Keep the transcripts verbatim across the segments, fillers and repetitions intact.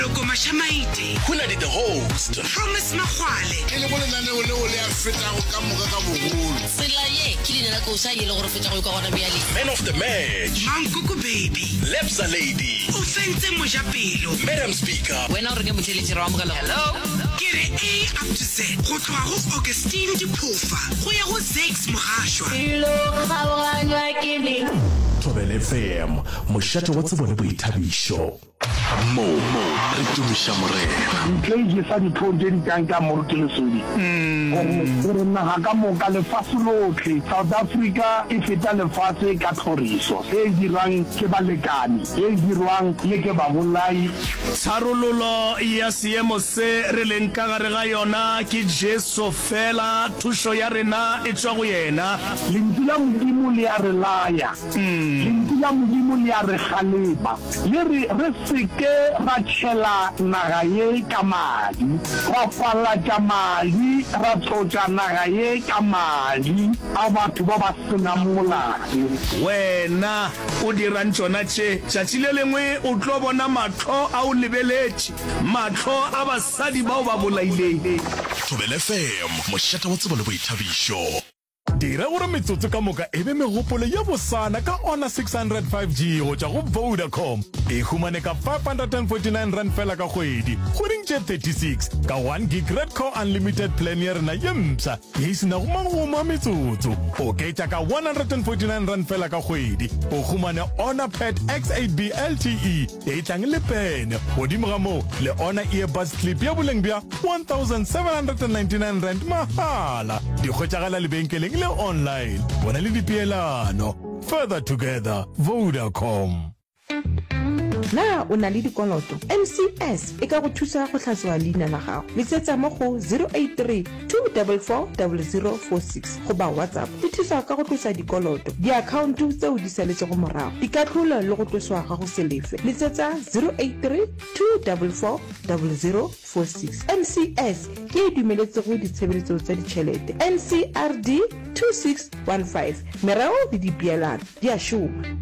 Loko Mashamaite. Hula di the host. Promise Makwale. Ke le bona nane o le o le a feta go ka moka ka bogolo. Sela ye ke dina go sa yele go feta go ka gona bia le. Man of the match. Mankuku baby. Lepsa lady. O fentse mojapelo. Madam speaker. Wena o re ke motlheletse ra mo ka hello. Ke re A up to Z. Go tloa go Augustine Dipofa. Go ya go Zex Mohashwa. Ilo khabanganywa ke le. Thobela F M mošate wa tsebone boithabišo Mo mo re tumisha morena. Ke sa di project ka ka mo ke lesodi. Mm. Re na ha ka mo ka le fasolotlhe South Africa e feta le fase ka tlhoriso. E dirang ke balekani, e dirwang le ke ba bolai. Tsharololo ya seemo se re leng ka gare ga yona ke Jesu fela thušo ya rena e tswa go yena. Lentswe la Modimo le a re laya. Lentswe la Modimo le a re galeba. Le re re seke ra tshela naga ye ka madi. Ra fala tša madi, ra tshotša naga ye ka madi. A batho ba ba senang molato. Wena o dirang tšona tše tšatši le lengwe o tlo bona matlho a o lebeletše matlho a basadi bao ba bolaileng. Thobela F M mošate wa tsebone boithabišo. Dira gore metsotso ka moka e be megopolo ya bosana ka ona six hundred five G go tša go Vodacom. E humane ka five hundred forty-nine rand fela ka kgwedi. Kgweding tše thirty-six ka one gig Red Core Unlimited plan ya rena ye mpša. E sena go mangoma metsotso. O ketša ka one hundred forty-nine rand fela ka kgwedi. O humane Honor Pad X eight B L T E. E tlang le pen. Godimo ga moo le Honor Earbuds Clip ya boleng bja one thousand seven hundred ninety-nine rand mahala. Di kgwetšagala lebenkeleng le online. Bona le dipeelano. Further together, Vodacom. Na o na le dikoloto M C S e ka go thusa go tlhatswa leina la gago. Letsetsa mo go zero eight three two four four zero zero four six go ba WhatsApp di thusa ka go tlosa dikoloto diakhaonto tseo di saletse go morago di ka tlola le go tloswa ga go selefe. Letsetsa zero eight three two four four zero zero four six. M C S ke e dumeletse go ditshebeletso tsa ditšhelete N C R D two six one five. Merao le dipeelano di a šoma.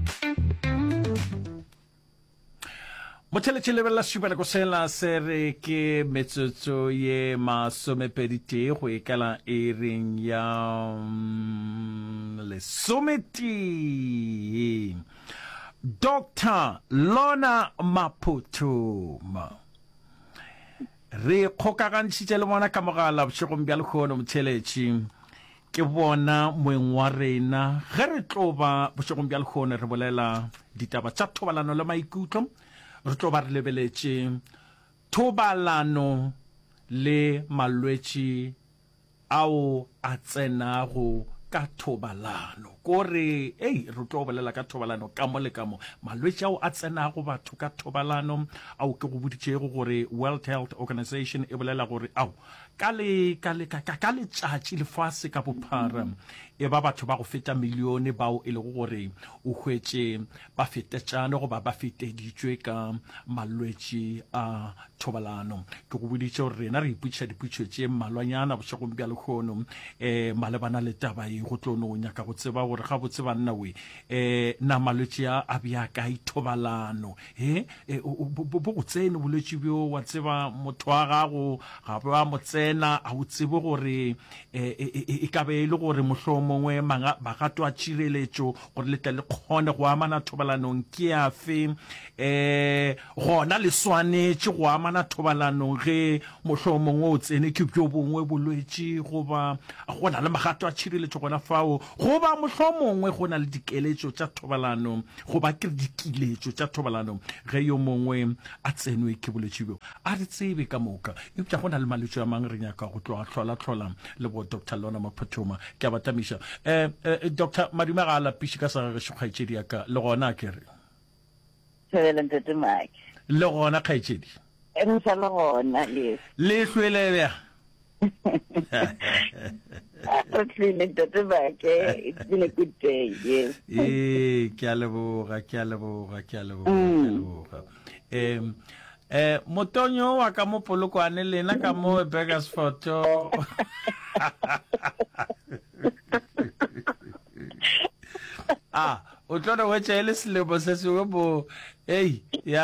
Motheletše lebella šupela go sela se re ke metsotso ye masomepeditee go ekala e reng ya lesometee. Doctor Lona Maputuma re kgokagantšhitše le bona ka mogala bošegong bja lekgono motheletše ke bona moeng wa rena ge re tlo ba bošegong bja lekgono re bolela ditaba tša thobalano le maikutlo. Re tlo ba re lebeletše thobalano le malwetši ao a tsenago ka thobalano. Kore ei re tlo bolela ka thobalano ka mo le ka mo malwetši ao a tsenago batho ka thobalano ao ke go boditšego gore World Health Organization e bolela gore ao ka le ka le ka ka letšatši lefase ka bophara e ba batho ba go feta milione bao e le gore o hwetše ba fetetšane go ba ba feteditšwe ka malwetši a thobalano. Ke go boditše gore rena re iputša diputšo tše mmalwanyana bošegong bja lekgono um malebana le taba ye go tlo no nyaka go tseba gore ga botse banna we um na malwetši a bjaka thobalano e bo go tsene bolwetši bjo wa tseba motho wa gago ga ba mo tsena a o tsebe gore e ka be le gore mohlomongwe magato a tšhireletšo gore le tle le kgone go amana thobalanong ke afe um gona le swanetše go amana thobalanong ge mohlomongwe o tsene ke bjo bongwe bolwetši goba go na le magato a tšhireletšo gona fao goba mohlomongwe go na le dikeletšo tša thobalano goba ke dikiletšo tša thobalano ge yo mongwe a tsenwe ke bolwetši bjo a re tsebe ka moka eupša go na le malwetši a mang re nyaka go tloa tlhola-tlhola le bo Doctor Lona Maputuma ke a batamiša um Doctor Madume ga a lapiše ka sa gagešo kgaetšedi yaka le gona ke re le gona kgaetšedi le hlwele bja It's been a good day, yes. Eh, ke a leboga, ke a leboga, ke a leboga, ke a leboga. Um, eh, motonyo wa ka mo polokwane lena ka mo Burgers photo. Ah, o tlo re wetsa ele selemo se se bo hey ya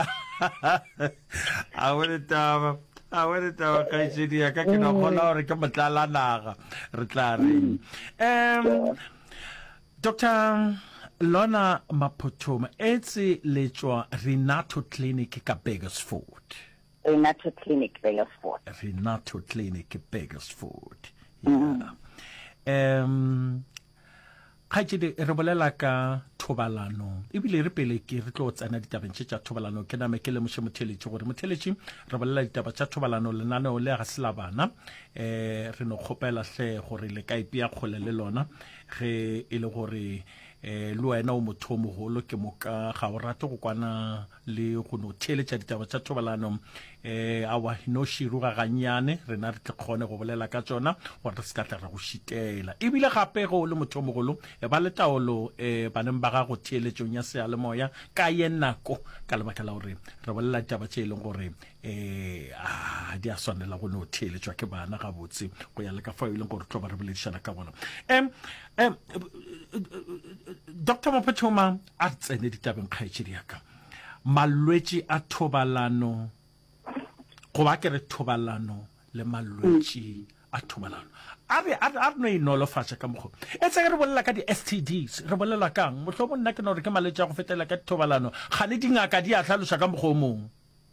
a wena taba a wena taba ka itse ya ka ke no gona gore ke motlala naga re tla re em Doctor Lorna Maphothoma etsi letswa Renato Clinic ka Begersford. Renato Clinic Begersford. Renato Clinic Begersford. Yeah. Um ga tsedi re bolela ka thobalano ebile re pele ke re tlo tsana ditabeng tša thobalano ke name ke le mošemotheletši gore motheletši re bolela ditaba tša thobalano lenaneo le ga sela bana eh re no kgopela hle gore le ka ipea kgole le lona ge e le gore eh le wena o motho mogolo ke moka ga o rate go kwana le go no theletša ditaba tša thobalano eh a wa no shiruga ganyane rena re tlekgone go bolela ka tsona gore re se ka tla re go šitela ebile gape go le motho mogolo e ba le taolo eh baneng ba ga go theletšong ya sealemoya ka yenako ka lebaka la gore re bolela ditaba tše e leng gore eh a di a swanela go no theletšwa ke bana ga botse go ya le ka fa e leng gore tlo ba re boledišana ka bona em em Doctor Maphothoma a tsene ditabeng kgaetšedi yaka malwetši a thobalano go ba ke re thobalano le malwetši a thobalano a re a re no inolofatša ka mokgo e tse re bolela ka di S T Ds re bolela kang motlho mo nna ke no re ke malwetši a go fetela ka thobalano ga ne dingaka di a tlhaloša ka mokgo mong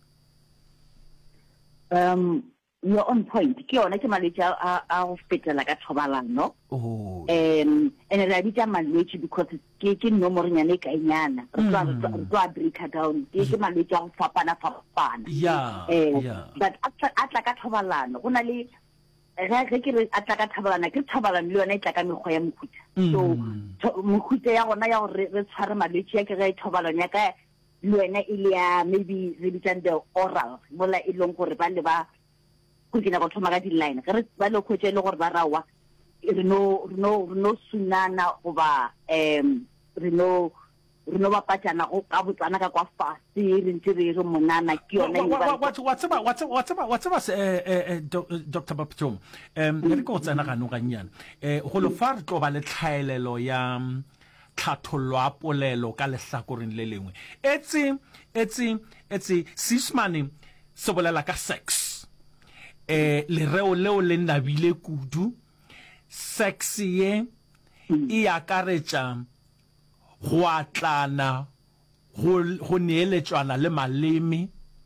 um you're on point ke yona ke malwetši a a go fetela ka thobalano oh um and re a bitša malwetši because ke ke nomoronyane e kaenyana re tlo a breaka down ke ke malwetši a go fapana fapana yeah eh yeah but a tla ka thobalano go na le ge ke re a tla ka thobalano ke thobalano le yona e tla ka mekgwa ya mokhutha so mokhutha ya gona ya gore re tshware malwetši ya ke ge thobalano ya ka le wena e le ya maybe re bitšang the oral mola e leng gore ba le ba go kena go thoma ka di-line ge re ba le khwetša e le gore ba rawa re no re no re no sunana goba um re no re no bapatšana go ka botsana ka kwa fase re ntse re re monana ke yona what's about what's what's about what's about eh Doctor Maphothoma em re go tsena ga no ga nyana eh go lo fa re tlo ba le tlhaelelo ya tlhathollo a polelo ka lehlakoreng le lengwe etsi etsi etsi sismane se bolela ka sex eh le reo leo le nabile kudu sex ye e akaretša go atlana go neeletswana le maleme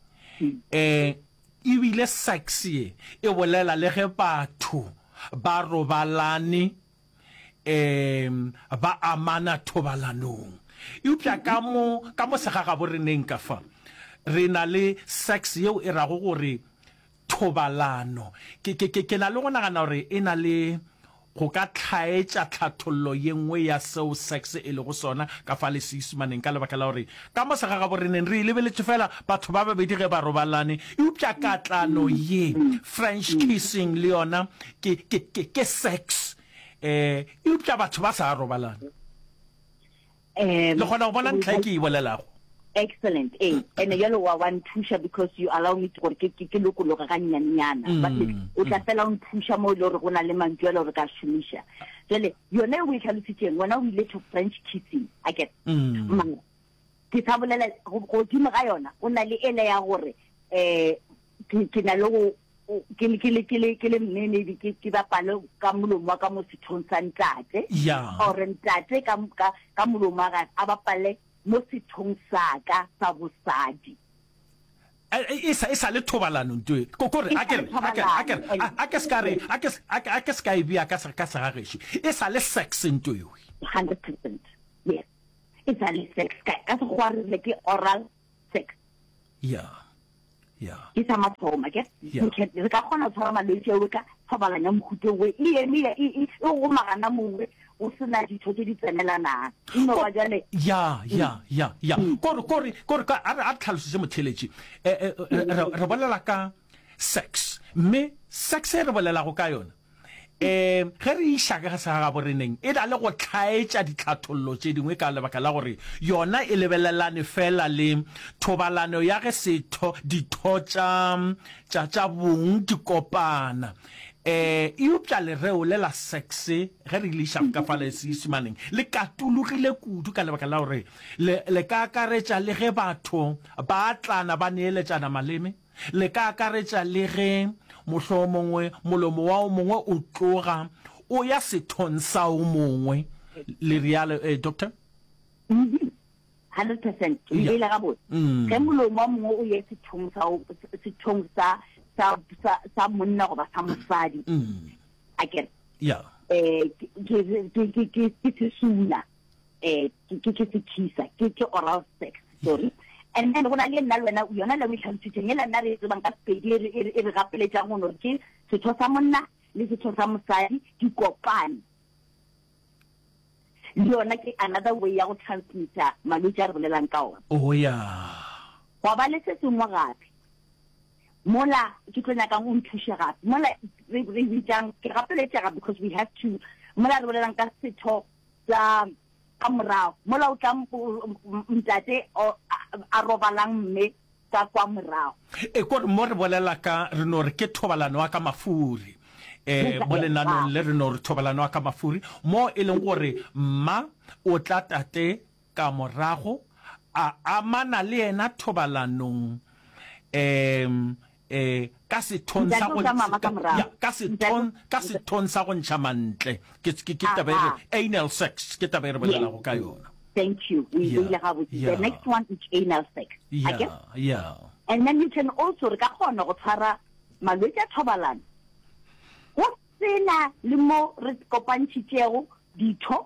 eh ebile sex ye e bolela le ge batho ba robalane em ba amana thobalanong eupša ka mo ka mo segaga bo reneng ka fa re na le sex yeo e rago gore thobalano ke ke ke na le go nagana gore e na le go ka tlhaetša tlhathollo ye nngwe ya seo sex e le go sona ka fa le seismaneng ka lebaka la gore ka mo segaga bo reneng re lebeletše fela batho ba babedi ge ba robalane eupša katlano ye French kissing le yona ke ke ke sex eh eupša batho ba sa robalane um le gona go bona ntlha ke e bolelago excellent eh and yellow wa one pusha because you allow me to gore ke ke lokologa ga nyanyana but o tla fela on pusha mo le gore gona le mantšwela gore ka shumisha jele yone o e tlhalositseng wena o ile to French kissing I get mm ke sa bolela go dimo ga yona o na le ele ya gore eh ke na le go ke le ke le ke le ke le mmene di ke ke ba palo ka molomo ka mo sethong sa ntate ya or ntate ka ka molomo ga a ba pale mo sethong sa ka sa bosadi e sa e sa le thobalano ntwe ko gore a ke a ke a ke a ke skare a ke a ke ska e bia ka sa ka sa gageshi e sa le sex ntwe yo one hundred percent yes it's a sex ka ka go re le ke oral sex yeah yeah it's a mathoma ke ke re ka gona tshwara malwetse o ka thobalanya mkhutwe we e e e go magana mongwe o sena ditho tse di tsenelana no ba jale ya ya ya ya kore kore kore ka a tlhalositse motheletši eh re bolela ka sex me sex re bolela go ka yona eh ge re isha ka sa ga boreneng e da le go tlhaetša ditlhathollo tše dingwe ka lebaka la gore yona e lebelelane fela le thobalano ya ge setho ditho tša tša tša bong di kopana eh iuptla le reo le la sex ge re ile sha ka fale se simaneng le katulugile kudu ka lebaka la hore le le ka akaretsa le ge batho ba tlana ba neeletsana maleme le ka akaretsa le ge mohlomongwe molomo wa o mongwe o tloga o ya sethong sa o mongwe le rialo eh doctor one hundred percent ile la gabo ge molomo wa mongwe o ye sethong sa sethong sa sa sa monna go ba sa mosadi a ke yeah eh ke ke ke ke ke suna eh ke ke ke kisa ke ke oral sex sorry and then gona le nna lwana yona la mehlalositse ngela nna re tsebang ka spedi e re gapeletsa go no ke setho sa monna le setho sa mosadi di kopane yona ke another way ya go transmitter malwetse a re bolelang ka ona oh yeah go ba le se sengwe gape mola ke tsena ka go nthusha gape mola re re bitang ke gapeletsa gape because we have to mola re bolelang ka setho sa ka morao mola o tla mtate a robalang mme ka kwa morao e ko mo re bolela ka re no re ke thobalano ka mafuri eh bolenano le re no re thobalano ka mafuri mo e leng gore mma o tla tate ka morago a amana le ena thobalanong em eh ka se ton sa go ya ka se ton ka se ton sa go ntsha mantle ke ke ke tabere anal sex ke tabere bolela go ka yona thank you we will have the next one is anal sex yeah yeah and then you can also re ka khona go tshwara malwetse a thobalano go sena le mo re kopantshitsego ditho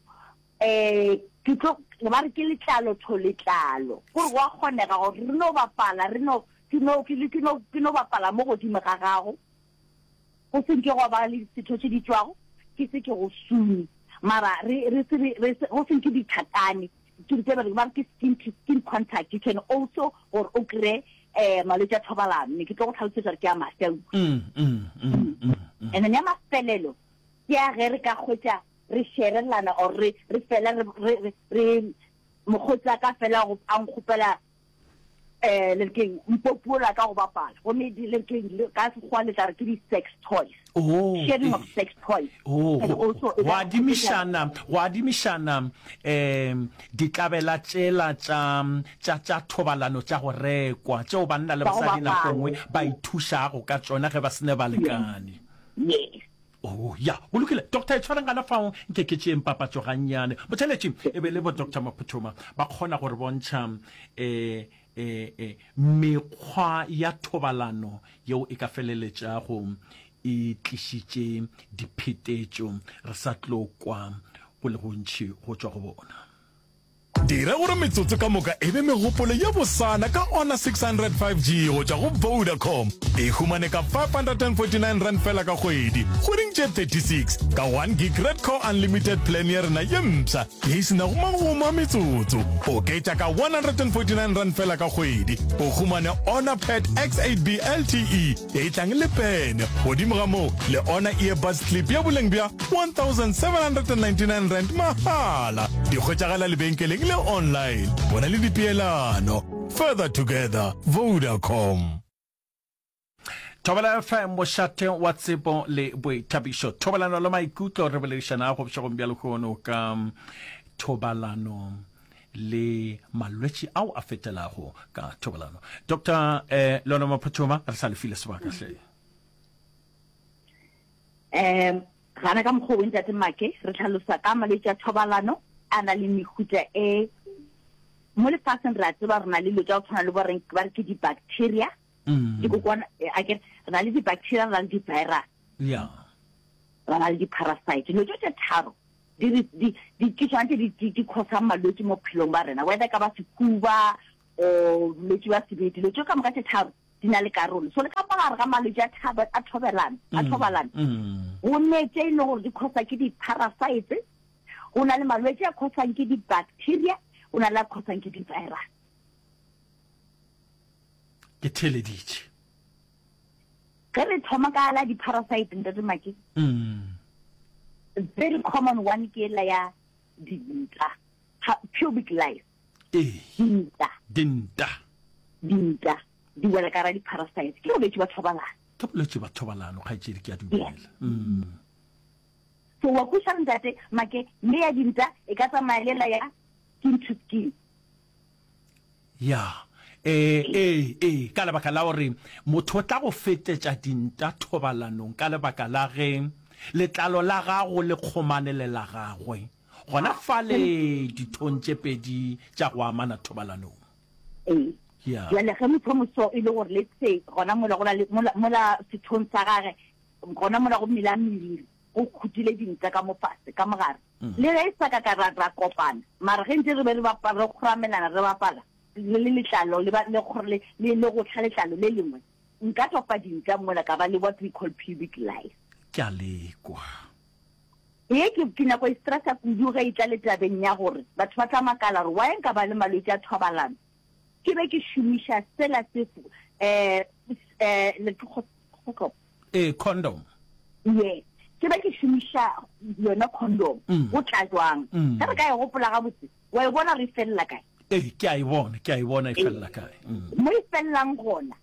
eh ke tlo ba re ke letlalo tholetlalo go go kgonega go re no bapala re no no ke le ke no ke no bapala mo go dime ga gago go se ke go ba le setho tse di tswago ke se ke go sumi mara re re re go se ke di thatane ke di tseba ba ke skin to skin contact you can also or okre eh malwetse a thobalano ke tlo go tlhalosetsa ke a masteng mm mm and then ya mafelelo ke a re re ka khotsa re sherelana or re re fela re re mo khotsa ka fela go ang khopela eh le ke mpopola ka go bapala go me di le ke ka se go le tla re ke di sex toys oh sharing of sex toys oh wa dimishana wa dimishana em ditlabela tsela tsa tsa tsa thobalano tsa go rekwa tse o banna le basadi na gongwe ba ithusha go ka tsona ge ba sene ba lekane yes oh ya o lokile doctor tshwara ngana fa nke ke tsheng papatso ganyane botheletsi e be le bo doctor Maphuthuma ba khona gore bontsha eh eh eh mekgwa ya thobalano yeo e ka feleletša go e tlišitše diphetetšo re sa tlo kwa go le gontši go tšwa go bona dira gore metsotso ka moka e be megopolo ya bosana ka ona six hundred five G go tšwa go Vodacom e humane ka five hundred forty-nine rand fela ka kgwedi kgweding tše thirty-six ka one gig red core unlimited plan ya rena ye mpša ye sena go magoma metsotso o ketša ka one hundred forty-nine rand fela ka kgwedi o humane ona pad X eight B L T E e tlang le pene godimo ga moo le ona earbuds clip ya boleng bja one thousand seven hundred ninety-nine rand mahala di kgwetšagala lebenkeleng le online bona le dipeelano further together Vodacom Tobala F M mo shate WhatsApp le boithabišo thobalano le maikutlo re boledišana go bšego bja lekgono ka thobalano le malwetši ao a fetelago ka thobalano Doctor eh Lona Maphuthuma re sa le file sebaka hle em gana ka mkgo o ntate make re tlhalosa ka malwetse a thobalano ana le mehuta e mo le fatseng ra tseba rena le lotsa o tshwana le bo reng ba re ke di bacteria di go kwana a ke rena le di bacteria rena le di virus yeah rena le di parasite lo tse tharo di di di ke tshwantse di di khosa malwetse mo phelong ba rena whether ka ba sekuba o lotse ba sebedi lo tse ka moka tse tharo di na le karolo so le ka mogare ga malwetse a thaba a thobalano a thobalano o ne tse no go di khosa ke di parasites o na le malwetse a khosang ke di bacteria o na la khosang ke di virus ke teleditše ke re thoma ka la di parasite ntate maki mm very common one ke la ya dinta pubic lice eh dinta dinta dinta di wela ka ra di parasite ke go be ba thobalana ke bolwetse ba thobalano kgaitsedi ke a dumela mm so wa go shang that make le ya dinta e ka tsamaya lela ya skin to skin ya eh eh eh ka lebaka la hore motho tla go fetetsa dinta thobalanong ka lebaka la ge letlalo la gago le kgomanele la gagwe gona fale dithontse pedi tša go amana thobalanong eh ya ya le ge motho mo ile gore le tse gona mola gona le mola sethong sa gage gona mola go mila mmili o khutile dinta ka mopase ka mogare le re sa ka ka ra kopana mara ge ntse re be re ba re khramelana re bapala le le letlalo le ba le gore le le go tlhaletlalo le lengwe nka topa dinta mola ka ba le what we call pubic lice ke lekwa e ke kina go stressa kudu ga itla le tabeng ya gore batho ba tla makala re wa enka ba le malwetse a thobalano ke be ke shumisha sela se eh eh le go eh condom yeah ke be ke shumisha yona condom o tla jwang ka re ka e gopola ga botse wa e bona re fella kae eh ke a e bona ke a e bona e fella kae mo e fellang gona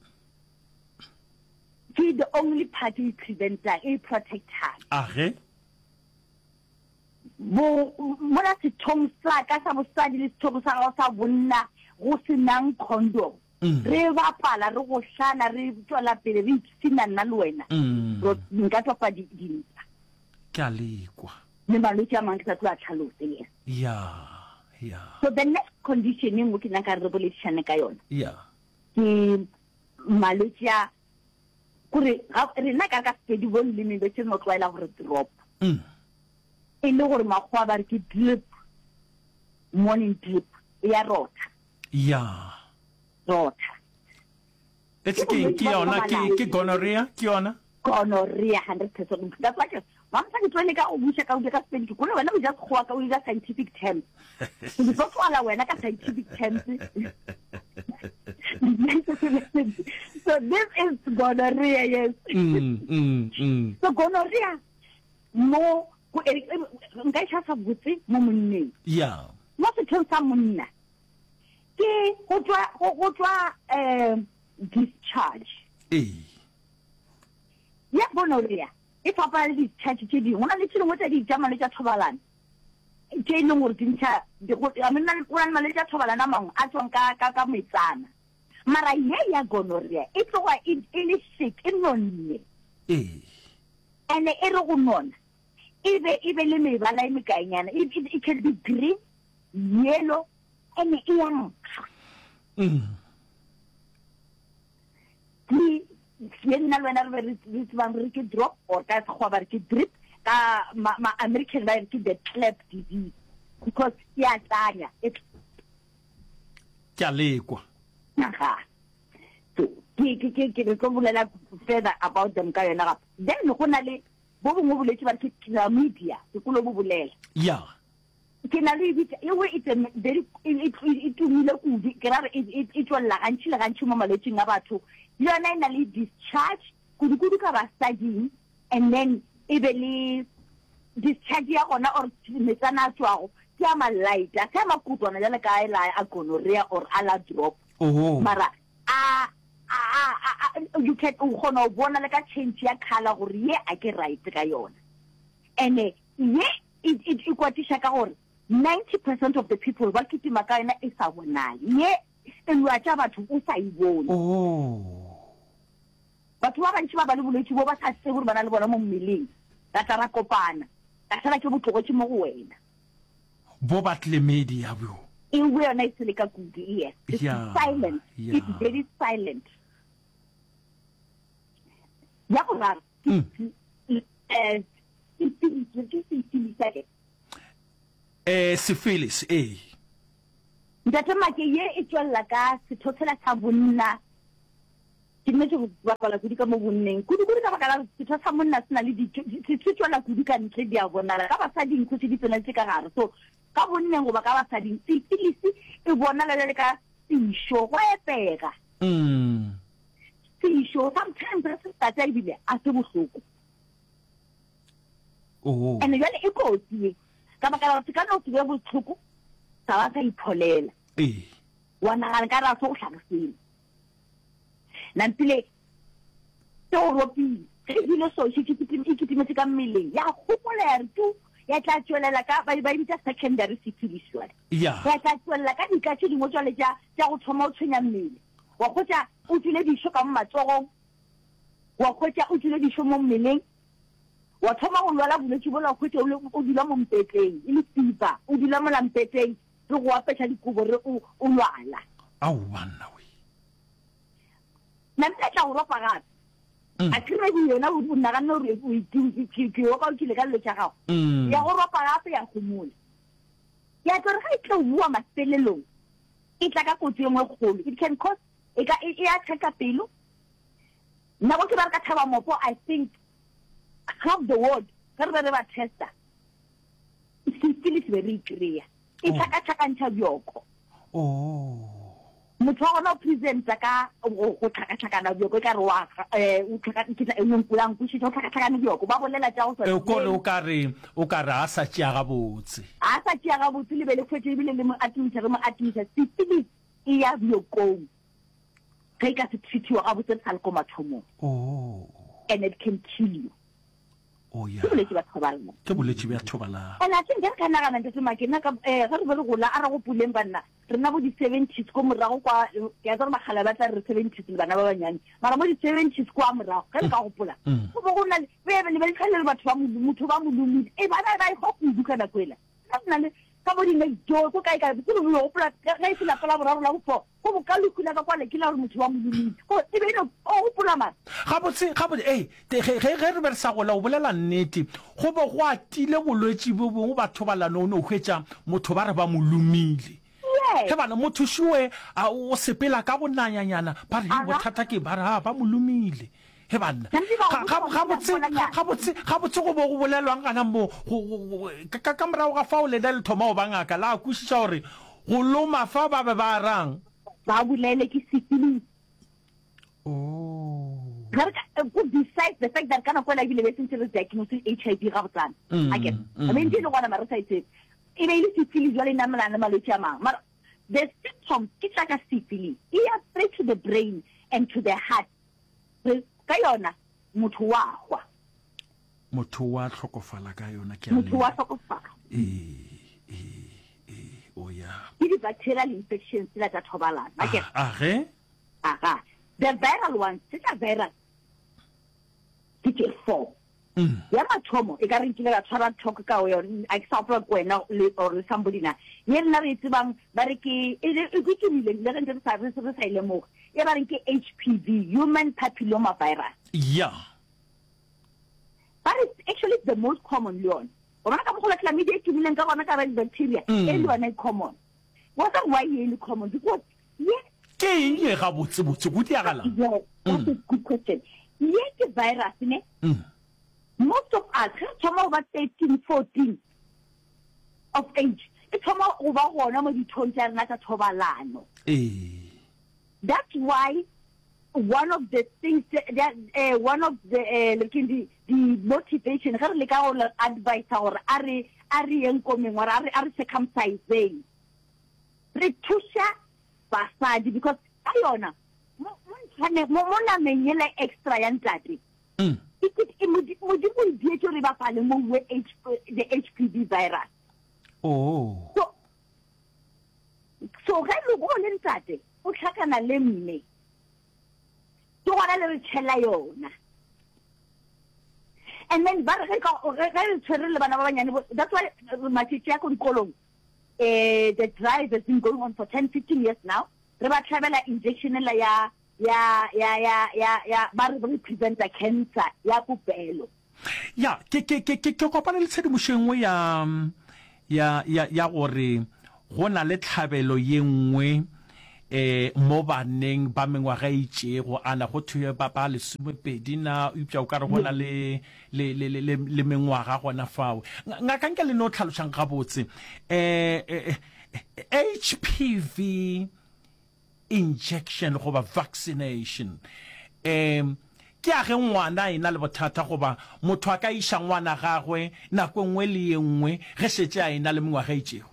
ke the only party preventer e protector age bo mona se thong sa ka sa bosadi le thong sa go sa bonna go senang condom re bapala re go hlana re tswela pele re tsina nna le wena ro nka topa di dinta ke a lekwa le malwetse a mang ke tla tlhalose yes ya ya so the next condition ngo ke nna ka re boletsana ka yona ya ke malwetse a kore re nna ka ka se di bon le me be tseno tloela gore drop mm e le gore magwa ba re ke drip morning drip ya rota ya rota it's ke ke yona ke ke gonorrhea ke yona gonorrhea one hundred percent that's like mama sa ke tswele ka o busha ka o ka spend ke wena o just khoa ka o ila scientific terms ke go tswala wena ka scientific terms so this is gonorrhea yes mm mm mm so gonorrhea mo go nka e tshasa botse mo monneng ya mo se tshasa monna ke go tswa go tswa eh discharge eh ya gonorrhea e fapa le discharge tse dingwe ona le tselo mo tsa di jama le tsa thobalana ke ile gore dintsha a mena le kwana male tsa thobalana mang a tswang ka ka ka metsana mara ye ya gonorrhea e tloga e le sick e nonne eh ene e re go nona ibe ibe le mebala e mekaenyana it can be green yellow ene e yang mm ki yena le wena re re tsang re ke drop or ka go ba re ke drip ka ma American ba re ke the clap disease because ya tsanya it ke lekwa aha so ke ke ke ke go bolela further about them ka yona ga then go na le bo bongwe boletse ba ke chlamydia ke kulo bo bolela ya ke na le bitse e we it's very it tumile kudi ke ra it it wala gantsi la gantsi mo malwetseng a batho yona ina le discharge kudu kudu ka ba studying and then e be le discharge ya gona or metsana tswago ke a malaita ke ma kutwana jale ka ela a gonorrhea or ala drop oh mara a a you can u gona bona le ka change ya color gore ye a ke right ka yona ene ye it it ikwatisha ka gore ninety percent of the people ba kitima ka yona e sa bonale ye e lwa tsa batho o sa ibone oh batho ba bantsi ba ba le bolwetse bo ba sa se gore bana le bona mo mmeleng ka tara kopana ka tsala ke botlogotse mo go wena bo batle media bo e we yona e se le ka kudi yes it's yeah, silent yeah. it's very silent ya go ra eh eh syphilis eh ntatema ke ye e tswella ka sethothela sa bonna ke nne go bapala kudi ka mo bonneng kudi kudi ka bakala setho sa monna sena le di se tswella kudi ka ntle dia bonala ka ba sa di nkutse di tsena tse ka gare so ka bonneng go ba ka ba sa di syphilis e bona le le ka sisho go epega mm sisho sometimes re sa tsa ibile a se bohloko oh ene jale e kotsi ka bakala re ka no tse bohloko sa ba ka ipholela eh wana ga ka ra so tlhagiseng nampile se o ropile ge dilo so se ikitimetse ka mmeleng ya gopola ya re tu ya tla tswelela ka ba ba bitsa secondary syphilis wa ya ya tla tswelela ka dikatse dingwe tswa le tsa tsa go thoma o tshwenya mmele wa khotsa o tsile disho ka matsogo wa khotsa o tsile disho mo mmeleng wa thoma go lwala bolwetse bo la khotsa o dula mo mpeteng e le fiba o dula mo lampeteng re go apetsa dikobo re o lwala au bana we nna tla go ropa gape a tsire di yona o nna ga no re o itse ke o ka o kile ka le tsa gago ya go ropa gape ya go mola ya tsore ga itlo bua maselelong e tla ka kotsi engwe kgolo it can cause e ka e ya tsheka pelo nna go ke ba ka thaba mopo I think half the world ka re ba testa syphilis very clear e tshaka tshaka ntša bjoko oh motho wa gona o presenta ka go tlhakatlhakana bjoko ka re wa o tlhakakitla e nngwe kulang kušitša o tlhakatlhakane bjoko ba bolela tša go e kore o ka re o ka re a sa tšea gabotse a sa tšea gabotse le be le kgwetse ebile le mo atimisa re mo atimisa syphilis e ya bjokong ge e ka se treatiwa gabotse re sa le ko mathomong oh and it can kill you oh yeah ke bolwetse ba thobalano ke bolwetse ba thobalano and I think ke ka nagana ntse makena ka eh ga re be re gola a ra go puleng banna re na bo di seventies ko morago kwa ya tsara magala ba tla re seventies le bana ba banyane mara mo di seventies kwa morago ga re ka gopola go bo gona le be be le tlhele batho ba motho ba molumi e bana ba go go duka na kwela nna le ka bo di nne jo go kai ka ke re go gopola ga e se la pala boraro la go go bo ka lukula ka kwa le ke la re motho wa molumi go e be no o gopola ma ga botse ga botse eh ge ge re be re sa gola o bolela nnete go bo go atile bolwetse bo bongwe batho ba lana o no hwetša motho ba re ba molumile ke bana motho shwe a o sepela ka bonanyanyana ba re bothata ke ba ra ba molumile he bana ga ga botse ga botse ga botse go bo go bolelwang kana mo ka ka mra ga fa o le dal thoma o bangaka la kušitša gore go loma fa ba be ba rang ba bulele ke syphilis oh besides the fact that kana kwela ile be sentse re diagnose H I V ga botsana again I mean dilo gona mara sa itse e be ile syphilis jwa le namela na malwetse a mang mara the symptoms ke tla ka syphilis e ya straight to the brain and to the heart ka yona motho wa gwa motho wa tlhokofala ka yona ke motho wa tlhokofala eh eh eh o ya di bacterial infections la tsa thobalano again ah ge aha the viral ones it's a viral T K four ya mathomo e ka re nkile ka tshwara talk ka o yona a ke sa opla kwena le or somebody na ye nna re tsebang ba re ke e ke ke le le re ntse sa re se sa ile mo e ba re ke H P V human papilloma virus yeah but it's actually the most common one ona ka mogola chlamydia ke mileng ka bona ka ba bacteria e le one common what why is it common because yeah ke ye ga botse botse go diagala that's a good question ye ke virus ne most of us come over thirteen fourteen of age e thoma go ba gona mo dithong tsa rena tsa thobalano eh that's why one of the things that uh, one of the uh, like the, the motivation ga re le ka go advice gore a re a re eng komeng gore a re a re circumcising re thusha basadi because ayona mo mo mo na menyela extra ya ntate mm it it mo di mo di tšo re ba fale mo the H P V virus oh so so ga lo go le ntate o tlhakana le mme to gona le re tshela yona and then ba re ka ga re tshwere le bana ba banyane that's why matšitši ya ko dikolong eh the drive has been going on for ten fifteen years now re ba tlhabela injection la ya ya ya ya ya ya ba re prevent cancer ya popelo ya ke ke ke ke kopana le tshedimošengwe ya ya ya ya gore gona le tlhabelo ye nngwe eh mo baneng ba mengwaga itše go ana go thuya ba ba le somepedi na upša o ka re gona le le le le le mengwaga gona fao ngaka nke le no tlhalosang gabotse eh H P V injection goba vaccination um ke a ge ngwana ina le bothata goba motho a ka isha ngwana gagwe nako nngwe le nngwe ge setse a ina le mengwaga itšego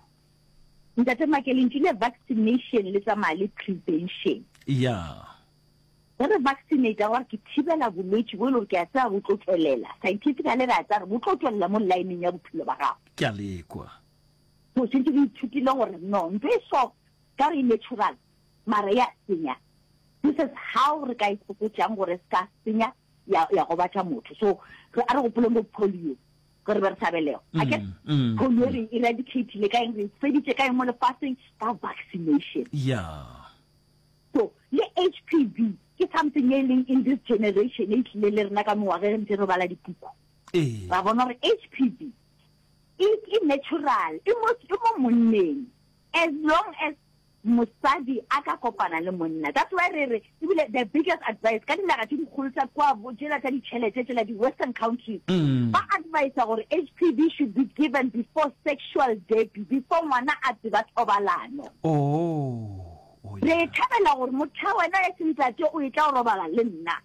ntate makeleng ke le vaccination le tsa mali prevention yeah ge re vaccinate gore ke thibela bolwetse bo e le gore ke a tsaya bo tlo tswelela scientifically re a tsaya bo tlo tswelela mo lineng ya bophelo ba gago ke a lekwa so sentse ke ithutile gore no ntho e so ka re natural mara ya senya this is how re ka ifokotsang gore ska senya ya ya go batla motho so re a re go pole mo polio gore ba re sabelego a ke polio re eradicate le ka eng re feditse ka eng mo le fasting ka vaccination yeah so le H P V ke something in in this generation e tlile le rena ka mowa ge ntse re bala dipuku eh ba bona gore H P V is natural e mo e mo monneng as long as mosadi aka kopana le monna that's why re re ebile the biggest advice ka dinaga tse dikgolo tsa kwa bojela tsa ditšhelete tsela di western countries ba advise gore H P V should be given before sexual debut before ngwana a tseba thobalano oh re thabela gore motho wena ya sentsatse o etla go robala le nna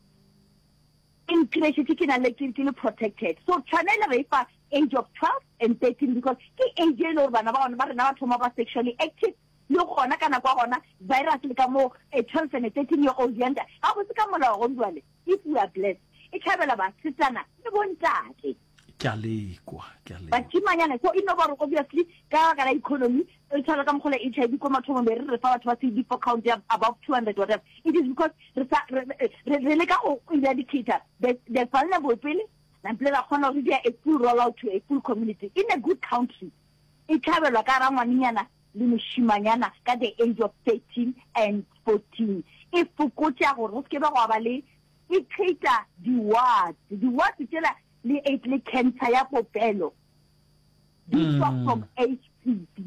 in creation ke na le ke le protected so tshwanela re fa age of twelve and thirteen because ke age e le gore bana ba bona ba rena ba thoma ba sexually active le gona kana kwa gona virus le ka mo a twelve and thirteen year old yanda ha go se ka mola go ndwale if we are blessed e thabela ba setsana le bontate ke a lekwa ke a lekwa ba timanyana so ino ba obviously ka ka economy e tshala ka mogole H I V ko mathomo be re re fa batho ba C D four count ya above two hundred whatever it is because re re le ka o eradicate the the vulnerable pele na plela khona go dia a full roll out to a full community in a good country e thabelwa ka rangwanyana le moshimanyana ka the age of thirteen and fourteen e fokotsa gore go ke ba go ba le e create di words di words tsela le eight le cancer ya popelo this mm. from H P V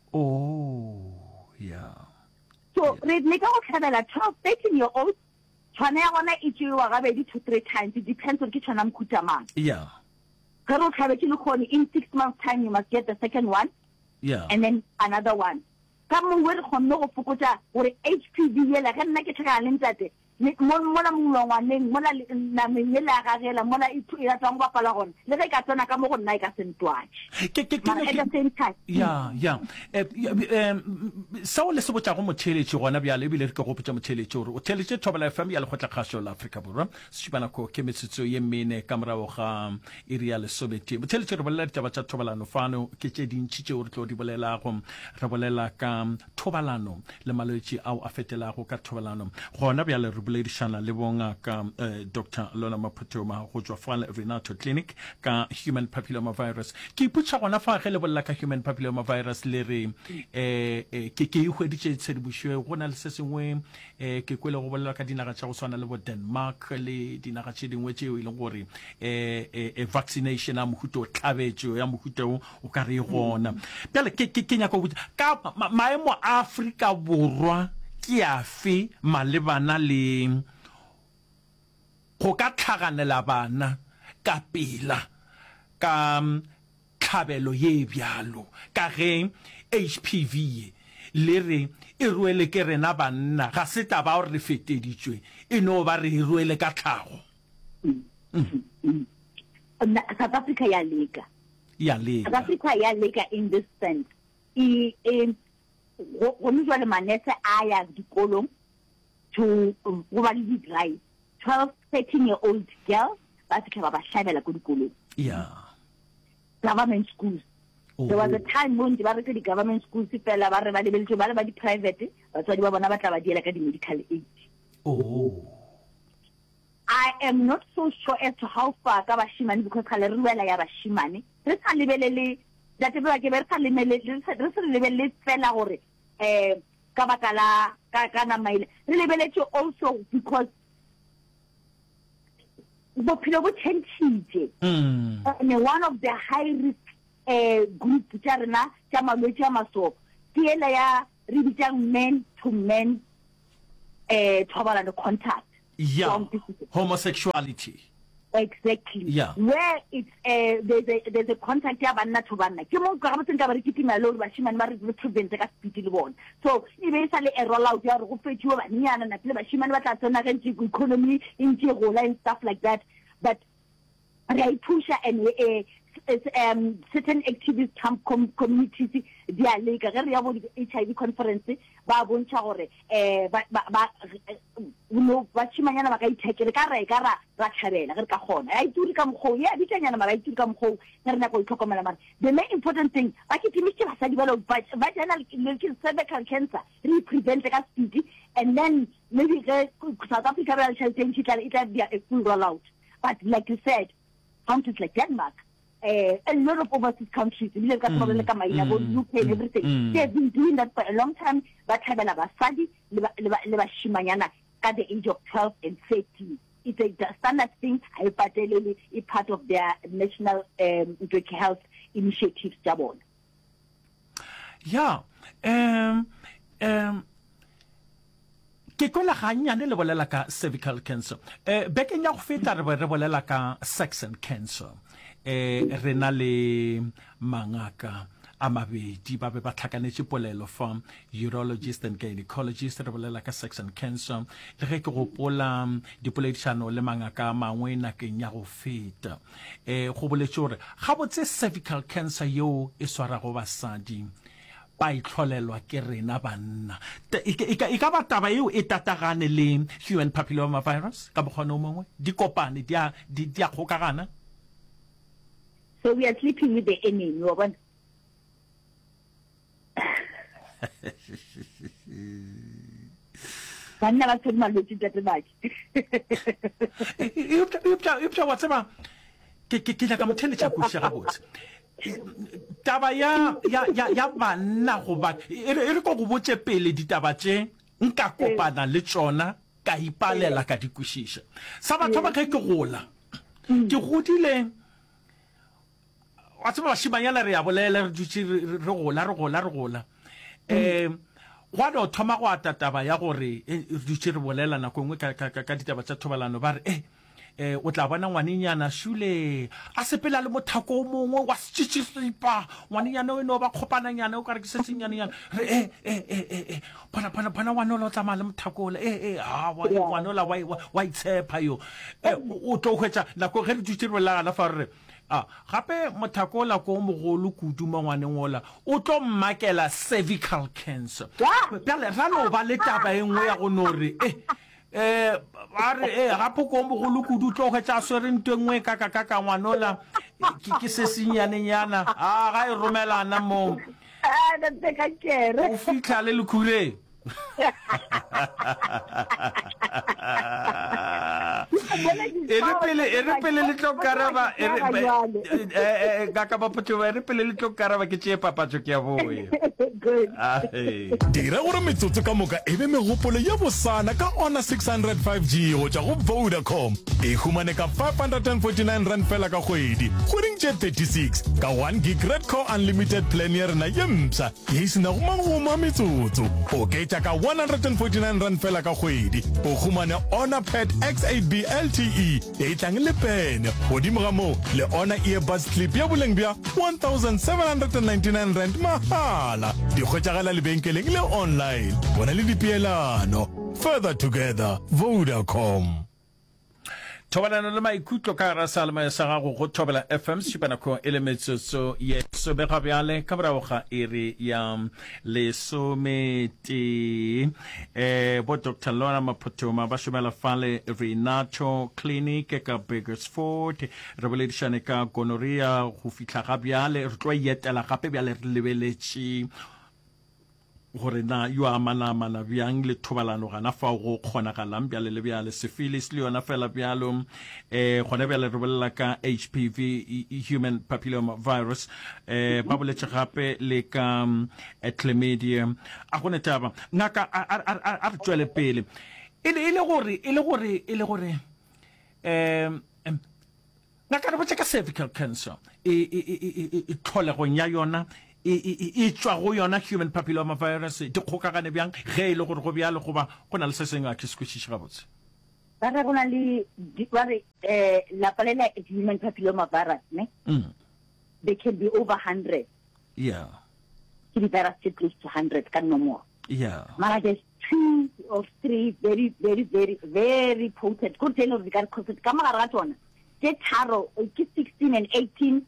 oh yeah so re le ka go tlhabela twelve thirteen year old tshwana ya gona e tsewa ga be di two three times it depends on ke tshwana mkhuta mang yeah ka ro tlhabetse le khone in six months time you must get the second one yeah and then another one ka mo we re khonne go fokotsa gore H P V yela ka nna ke tshaka le ntate mo mo la mongwaneng mo la na menyela ga gela mo la ithu ya tsang ba pala gone le ge ka tsona ka mo go nna ka sentwatch ke ke ke ya ya em sa o le se botsa go motheletsi gona bjale bile re ke go botsa motheletsi gore o theletše thobela F M ya le khotla khasho la Africa borwa se tshibana ko ke metsitso ye mene ka morago ga area le sobeti motheletsi re bolela ditaba tsa thobalano fano ke tše dintši tše o re tlo di bolela go re bolela ka thobalano le malwetši ao a fetelago ka thobalano gona bjale re boledishana le bonga ka uh, Doctor Lona Mapotoma go tswa fa Renato Clinic ka human papilloma virus ke iputsa gona fa ge le bolla ka human papilloma virus le re eh, eh ke ke ihweditse tshedibušwe gona le se sengwe eh ke kwele go bolla ka dinaga tša go swana le bo Denmark le dinaga tše dingwe tšeo e leng gore eh eh vaccination a mohuto tlhabetšo ya mohuto o ka re gona pele ke ke nya go ka maemo a Afrika borwa ke afe malebana le go ka tlhaganela bana ka pela ka tlhabelo ye bjalo ka ge H P V le re e ruele ke rena banna ga se taba o re feteditswe e no ba re ruele ka tlhago South Africa ya leka ya leka South Africa ya leka in this sense e e go le manese a ya dikolong to go ba le di-drive twelve thirteen year old girls ba se ba ba hlabela go dikolong yeah government schools oh. There was a time when di ba re ke di government schools fela ba re ba lebeletse ba le ba di private batswadi ba bona ba tla ba diela ka di medical aid oh I am not so sure as to how far ka bashimane because kale re wela ya bashimane re sa lebelele that ba ke ba re sa lebelele re sa lebelele fela gore eh ka bakala ka kana maile re lebeletse also because bophelo bo tshentšitše mm. and one of the high risk uh, group tša rena tša malwetši a masopo ke ela ya re bitsang men to men uh, thobalano contact yeah homosexuality exactly yeah where it's uh, there's a there's a contact ya banna to banna ke mo ka botse nka ba re kitima lo ba shimane ba re prevent ka speed le bona so e be sa le a roll out ya re go fetšiwa banyana na tle ba shimane ba tla tsena ga ntse economy intse gola and stuff like that but re a pusha and uh, it's, um, certain activist com communities they are like a very H I V conference ba bontsha gore eh ba ba no ba tshimanyana ba ka ithekele ka re ka ra ra thabela re ka gona a ituri ka mogho ya ditanyana mara ituri ka mogho re na go itlhokomela mara the main important thing ba ke timitse ba sa di ba lo ba jana le cervical cancer re prevent ka speed and then maybe the South Africa will shall change it it will be a full rollout but like you said countries like Denmark Uh, a lot of overseas countries, mm, mm, U K and everything, mm. they've been doing that for a long time. But have a study, at the age of twelve and thirteen. It's a standard thing. I particularly it's part of their national um, health initiatives. Jabon. Yeah. Um. Um. Ke kola ganyane le bolela ka cervical cancer. Eh bekeng ya go feta re re bolela ka sex and cancer. Eh rena le mangaka a mabedi ba be ba tlhakanetse polelo from urologist and gynecologist re bolela ka sex and cancer le ge ke gopola dipoledišano le mangaka a mangwe nakeng ya go feta eh go boletse gore ga botse cervical cancer yo e swara go basadi ba itlholelwa ke rena banna e ka ba taba eo e tatagane le human papilloma virus ka bogone o mongwe di kopane di a di a gokagana. So we are sleeping with the enemy. One. I'm never told my little that much. You you what's about? Kila kama tele cha kushara bot. Taba ya ya ya ya bana go ba e re go go botse pele ditaba tse nka kopana le tsona ka ipalela ka dikushisha. Sa batho ba ke gola. Ke godile What's about Shimanyala Riabola, Rola, Rola, Rola? Eh, what or Tomawata Tabayagori, Duchirbolela, Nakumaka, Catita Tobalano, eh, eh, what Lavana Waninia, Shule, Asepela Motaco, was Chichipa, Waniano, Nova Copanano, Carcasian, eh, eh, eh, eh, Panapana, Wanola Tamalam Taco, eh, eh, ah, Wanola, white Payo, eh, Utohecha, Naco, Duchirbola, for. Ah, gape mothakola ko mogolo kudu mangwane ngola o tlo makela cervical cancer pele ra no ba le taba engwe ya go nore eh eh ba re eh gape ko mogolo kudu tlo ga tsa swere ntengwe ka ka ka ngwanola ke se senyane nyana ah ga e romelana mo ah da te ka kere o fitla le lekure Ere pele ere pele le tokaraba ere eh ga ka ba potso ere pele le tokaraba ke tse papatso ke ya boe. Dira gore metsotso ka moka ebe megopolo ya bosana ka ona six hundred five G go tsa go Vodacom. E humane ka five hundred forty-nine rand fela ka kgwedi. Kgweding tse thirty-six ka one gig red core unlimited plan ya rena yemsa. Ye sina go mangoma metsotso. O ke tsa ka one hundred forty-nine rand fela ka kgwedi. O humane Honor Pad X eight B L T E e tlang le pen godimo ga mo le Honor earbuds clip ya boleng bja one thousand seven hundred ninety-nine rand mahala di kgotšagala lebenkeleng le online bona le dipeelano further together Vodacom. Tobalana le maikutlo ka ra salma ya sa go go Thobela F M sipana ko elemetsotso ye so be gabyale ka bra ga ere ya le someti eh bo Doctor Lona Mapotoma ba shumela fale Renato Clinic ka Bakersford revelation ka gonorrhea go fitla gabyale re tlo yetela gape byale re lebeletši gore na yo amana mana byang le thobalano gana fa go khona ga lambya le le byale syphilis le yona fela byalo eh gone byale re bolela ka H P V human papilloma virus eh ba boletse gape le ka chlamydia a gone taba ngaka a re tswele pele ile ile gore ile gore ile gore eh ngaka re botse ka cervical cancer e e e tlhole go nya yona e tswa go yona human papilloma virus di khokagane byang ge ile gore go byalo go ba go na le se sengwe a ke squishish ga botse ba re gona le ba re eh la palela human papilloma virus ne they can be over one hundred yeah the virus is close to one hundred can no more yeah mara there's two or three very very very very potent good tell of the cause ka magara ga tsona ke tharo ke sixteen and eighteen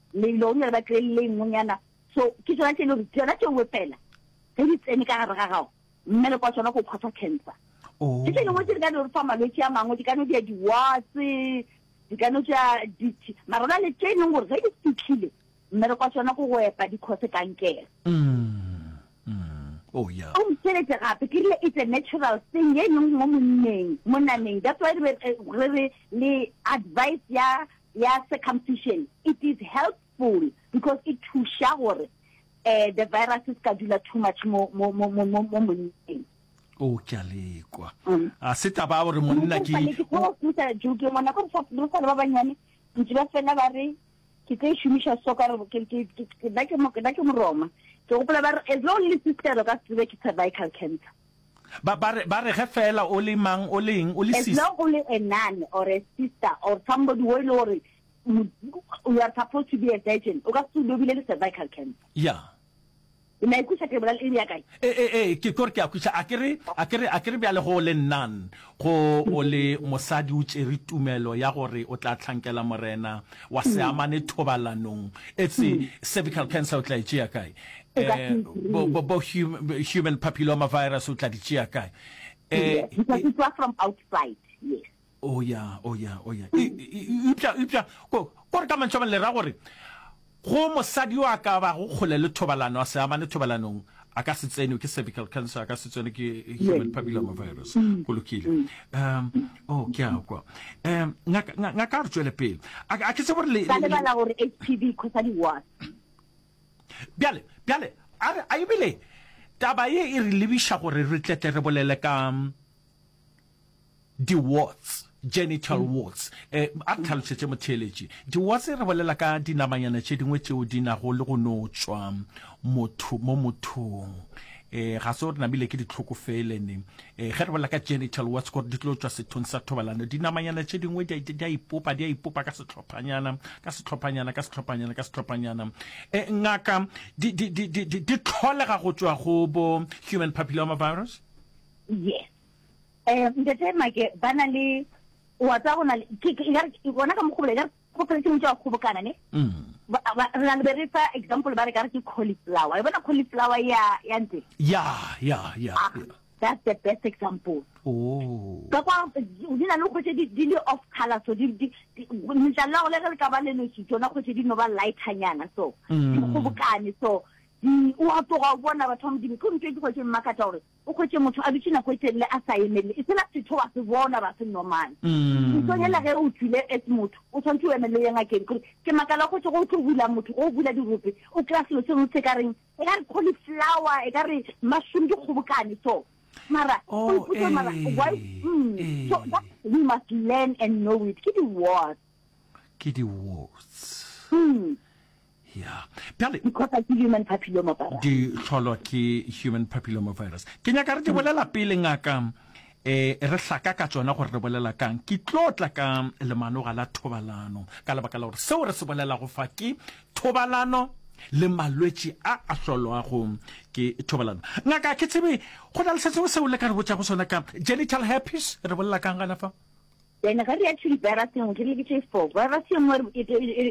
le lo ne ba tle le ngonyana so ke tsona tse le tsona tse o pela ke di tsene ka gare ga gago mme le kwa tsona go cause cancer oh ke le mo tse ka re fa malwetse a mangwe di ka no di di watse di ka no ja di marona le tse nngwe re di fitlhile mme le kwa tsona go go epa di cause kankere mm oh yeah o mtseletse gape ke le it's a natural thing ye nngwe mo monneng mo naneng that's why re le advice ya ya circumcision it is helpful because it to shower uh, the viruses ka dula too much mo mo mo mo mo monneng o ke lekwa a se taba gore monna ke o tsa juke mona go fa lo sa ba banyane ntse ba fela ba re ke tse shumisha soka re ke ke ke ba ke mo ke ba ke mo roma ke go pela ba re as long as sister ka se ke cervical cancer ba ba re ba re ge fela o le mang o leng o le sister as long only a nun or a sister or somebody who or you are supposed to be a virgin o ka se dobile le cervical cancer yeah ina ikusa ke bola le ya kae eh eh eh ke kore ke akusa akere akere akere bya le go le nan go o le mosadi o tsere tumelo ya gore o tla tlhankela morena wa se amane thobalanong it's cervical cancer o tla itsia kae eh bo bo human papilloma virus o tla ditsia kae eh because it was from outside yes oh yeah oh yeah oh yeah ipja ipja ko ko ka mantshwa le ra gore go mosadi wa ka ba go khole le thobalano a se amane thobalanong a ka se tsene ke cervical cancer a ka se tsene ke human papilloma virus go lokile um oh ke a kwa um nga nga ka re tswele pele a ke se bore le ka le bala gore H P V khosadi wa bjale bjale a a ibile taba ye e re lebisha gore re tlete re bolele ka di warts genital warts eh a tlhalosetse motheletši di warts re bolela ka dinamanyana tše dingwe tšeo di nago le go no tswa motho mo mothong eh ga se re nabile ke ditlhokofelene eh ge re bolela ka genital warts gore di tlo tswa sethong sa thobalano dinamanyana tše dingwe di a ipopa di a ipopa ka setlhophanyana ka setlhophanyana ka setlhophanyana ka setlhophanyana eh ngaka di di di di di tlholega go tswa go bo human papilloma virus yes eh ndete make bana le wa tsa gona ke ke bona ka mogobele ga go tsentse mo tsa go bokana ne mm ba re na be fa example ba re ka re ke cauliflower e bona cauliflower ya ya nte ya ya ya that's the best example oh ka kwa di na no go tse di di off color so di di ntla go le ka ba le no tsona go tse di no ba light hanyana so go bokane so di o a to ga bona ba thom di ko ntse go tse makata gore o go tse motho a ditshina go tse le a sa emele e sela se thoa se bona ba se normal mm so nyela ge o tsile et motho o tshwantse o emele yang a ke ke makala go tse go tlo bula motho go bula di rupe o class lo se mo se ka reng e ga re cauliflower e ga re mushroom di khobokane so mara oh eh, mara why mm, eh. So that we must learn and know it ke di words ke di words mm yeah pele because I human papilloma virus di tlholo ke human papilloma virus ke nya ka re di bolela pele ngaka eh re hlaka ka tsona gore re bolela kang ke tlotla ka le manoga la thobalano ka le bakala gore seo re se bolela go fa ke thobalano le malwetsi a a hlolwa go ke thobalano ngaka ke tsebe go na le se se le ka re botsa go sona ka genital herpes re bolela kang gana fa then ga re actually virus e ke le ke fo virus e mo e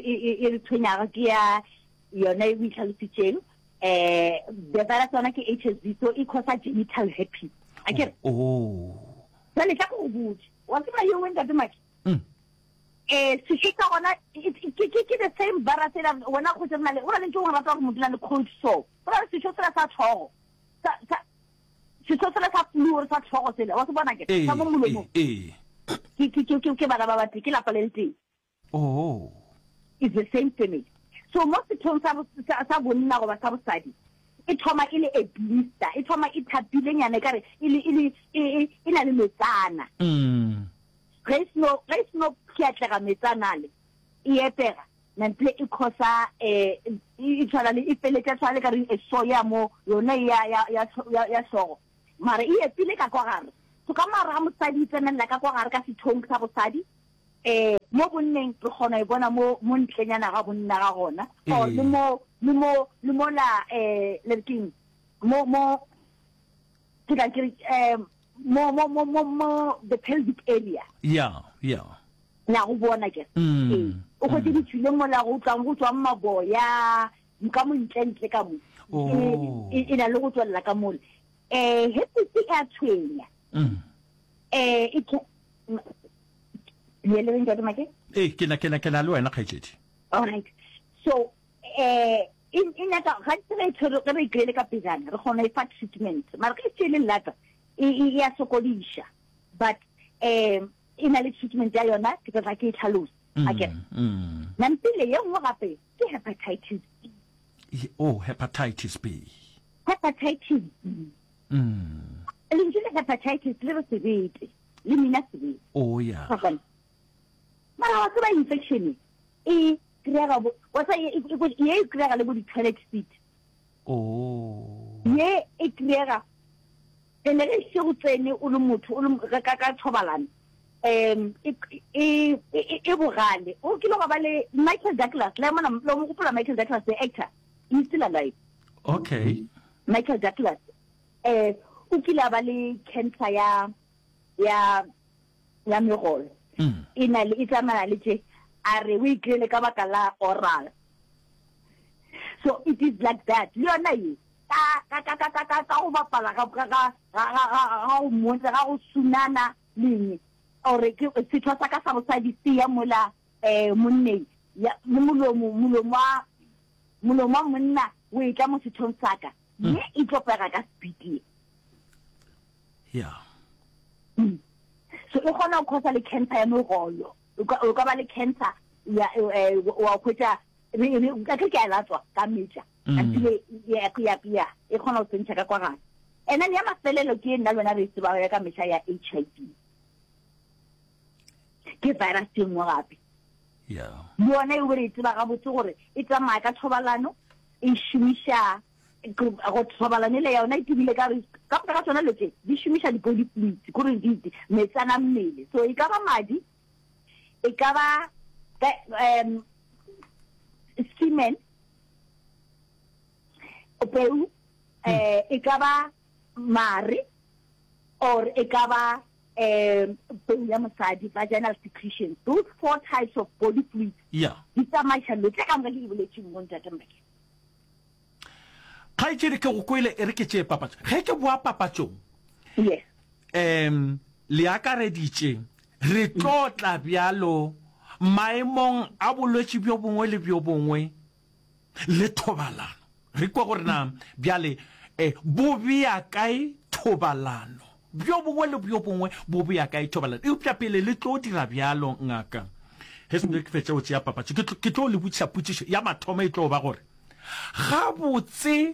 e tsenya ga ke ya yona e witlhalositseng eh the virus ona ke H S V so e cause genital herpes akere oh sale ka go butse wa tsema yo wenda de maki mm eh se se ka ona ke ke ke the same virus ela wona go tsena le ona le tlo ga batla go motla le cold sore ona se se sa sa thogo sa sa se se sa flu sa thogo sela wa se bona ke sa mo mo eh ke ke ke ke ba ba ba ke la palelti oh it's the same thing so most of the time sa bonna go ba sa bosadi e thoma ile a blister e thoma e thapile nyane kare ile ile ina le metsana mm guys no guys no kiatlega metsana le e epega nantle e khosa eh e tsala le e peleta tsale kare e soya mo yona ya ya ya ya so mara e epile ka kwa gare so ka mara mo tsadi tsenela ka kwa gare ka sethong sa bosadi eh mo bonneng re gona e bona mo mo ntlenyana ga bonna ga gona o le mo le mo le mo la eh le king mo mo ke ka ke eh mo mo mo mo the pelvic area yeah yeah la go bona ke eh o go di tsile mo la go tlang go tswa maboya ka mo ntlentle ka mo e ina le go tswela ka mo eh hepisi ya tshwenya eh e le le ngata make eh ke na ke na ke na le wena kgaitsedi all right so eh in in that ga tsere tsere re ikele ka pizana re gona ifa treatment mara ke tsele lata e ya sokodisha but eh ina le treatment ya yona ke tla ke tlhalosa again nna mpile ye nngwe gape ke hepatitis B. Oh, hepatitis B. Hepatitis B. Mm. Linjile hepatitis le sebete le mina sebete. Oh yeah. Mara wa tseba infection e kreega wa sa e e kreega le bo di toilet seat. Oh. Ye e kreega ene re se go tsene o le motho o le ka ka thobalana. Um e e e bogale o ke lo ga ba le Michael Douglas le mona lo mo gopola Michael Douglas the actor he's still alive. Okay. Michael Douglas eh o kila ba le cancer ya ya ya megolo ina le itsamana le tse are we grele ka baka la oral, so it is like that le yona yi ka ka ka ka ka ka o bapala ka ka ka ga o mo ga o sunana leng ore ke se tlosa ka sa bosadi sia mola eh monne ya molomo molomo molomo monna o e tla mo sethong saka ne e tlopega ka speed yeah so e gona o khosa le cancer ya mogolo o ka ba le cancer ya wa khwetsa re ka ke ya latswa ka meja atile ya ya ya e gona o tsentsa ka kwa gana ena ya mafelelo ke nna lona re tseba ya ka meja ya H I V ke virus e nngwe gape yeah yona e re tseba ga botse gore e tsamaya ka thobalano e shumisha go thobalane le yona e tibile ka re ka ka tsona letse di shumisha di body fluids gore di metsana mmele so e ka ba madi e ka ba um semen opeu eh e ka ba mari or e ka ba um ya mosadi vaginal secretion. Those four types of body fluids yeah di tsamaya le tla ka ngaka e boletse mo ntata mbeke ga itse ke go kwele e re ke tse papatso ge ke boa papatso yes em le akareditse re tlotla bjalo maemong a bolwetse bjo bongwe le bjo bongwe le thobalano re kwa gore na bjale eh bo bia kae thobalano bjo bongwe le bjo bongwe bo bia kae thobalano e upya pele le tlo dira bjalo ngaka he se ke fetsa o tsia papatso ke tlo le butsa putsiso ya mathoma e tlo ba gore ga botse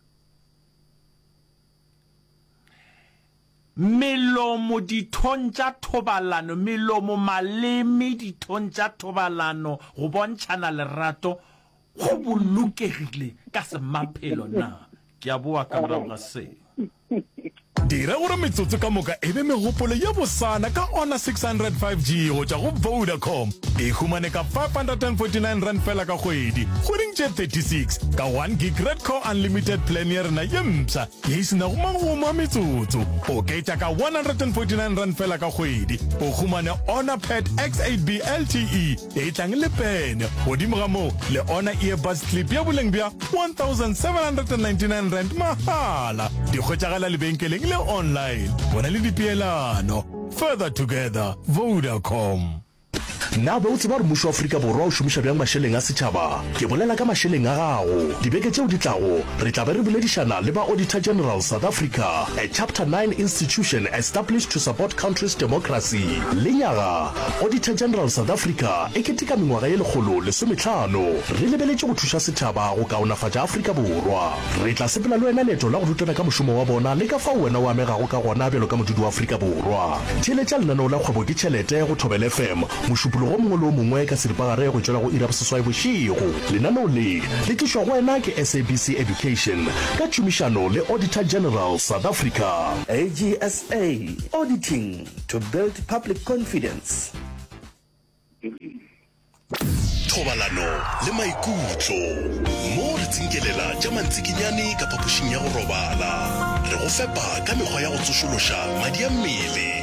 melomo dithonja thobalano melomo maleme dithonja thobalano go bontshana lerato go bolokegile ka semaphelo na ke a boa ka morago ga se dira gore metsotso ka moka e be megopolo ya bosana ka ona six hundred five G go tša go Vodacom e humane ka five hundred forty-nine rand fela ka kgwedi kgweding tše thirty-six ka one gig red core unlimited plan ya rena ye mpša ye e sena go magomo a metsotso o ketša ka one hundred forty-nine rand fela ka kgwedi o humane Honor Pad X eight B L T E e tlang le pene godimo ga moo le Honor earbuds clip ya boleng bja one thousand seven hundred ninety-nine rand mahala di kgwetšagala lebenkeleng le online bona le dipeelano further together Vodacom. na ba utse ba re mmušo wa Afrika Borwa o šomiša bjang mašeleng a setšhaba ke bolela ka mašeleng a gago dibeke tšeo di tlago re tla be re boledišana le ba Auditor General South Africa, a chapter nine institution established to support country's democracy. Lenyaga Auditor General South Africa e keteka mengwaga ye lekgolo lesomehlano re lebeletše go thuša setšhaba go kaonafatša Afrika Borwa. Re tla sepela le wena leeto la go rutana ka mošomo wa bona le ka fao wena o amegago ka gona bjalo ka modudi wa Afrika Borwa. Theeletša lenaneo la kgwebo ke tšhelete go Thobela F M mošupologo mongwe le o mongwe ka seripagare go tšwela go ira boseswai bošigo. Lenaneo le le tlišwa go wena ke S A B C Education ka tšhomišano le Auditor General South Africa. A G S A, auditing to build public confidence. Thobalano le maikutlo mo re tsinkelela tša mantsikinyane ka phapošing ya go robala re go fepa ka mekgwa ya go tsošološa madi a mmele